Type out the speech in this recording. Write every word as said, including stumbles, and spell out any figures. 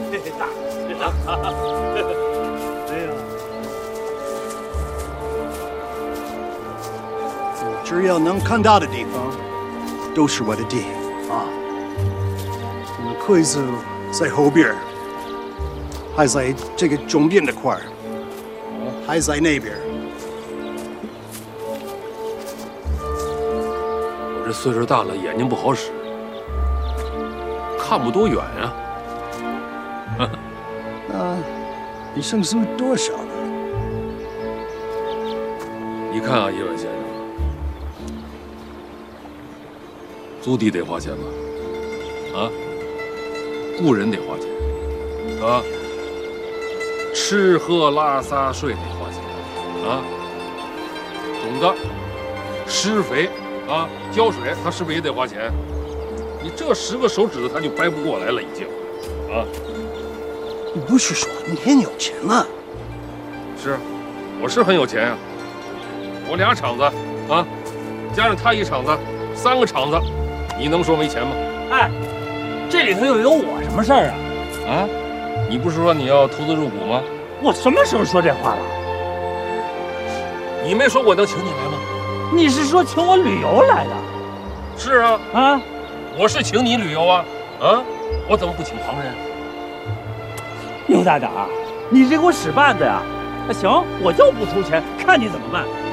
大大。哎呀， 只要能看到的地方，都是我的地啊。柜子在后边，还在这个中间的块儿，还在那边。 我这岁数大了，眼睛不好使，看不多远呀。 那你胜出多少呢？ 你看啊，叶问先生，租地得花钱吧？啊，雇人得花钱，啊，吃喝拉撒睡得花钱，啊，种子、施肥啊、浇水，它是不是也得花钱？你这十个手指头，它就掰不过来了，已经，啊。 你不是说你很有钱吗？ 是，我是很有钱呀、啊。我俩厂子啊，加上他一厂子，三个厂子，你能说没钱吗？ 哎，这里头又有我什么事儿啊？ 啊，你不是说你要投资入股吗？ 我什么时候说这话了？ 你没说我能请你来吗？ 你是说请我旅游来的？ 是啊， 啊， 我是请你旅游啊，啊，我怎么不请旁人？ 牛大长，你这给我使绊子呀！那行，我就不出钱，看你怎么办。